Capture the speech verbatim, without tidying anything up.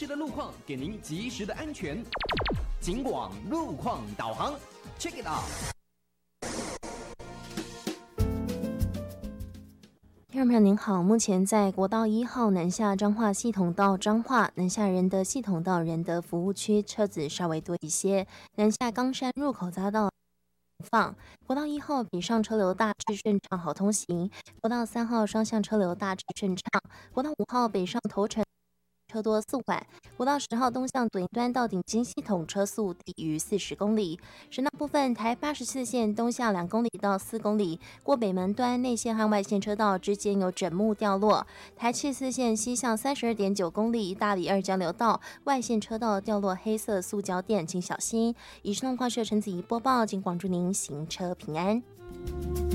的路况，给您及时的安全。警广路况导航 ，check it out。 听众朋友您好，目前在国道一号南下彰化系统到彰化南下仁德系统到仁德服务区车子稍微多一些，南下冈山入口匝道放国道一号北上车流大致顺畅好通行，国道三号双向车流大致顺畅，国道五号北上头城车多速缓，国道十号东向左营端到顶金系统车速低于四十公里。省道部分，台八十四线东向两公里到四公里，过北门端内线和外线车道之间有枕木掉落；台七四线西向三十二点九公里，大里二交流道外线车道掉落黑色塑胶垫，请小心。以上状况是由陈子怡播报，请广祝您行车平安。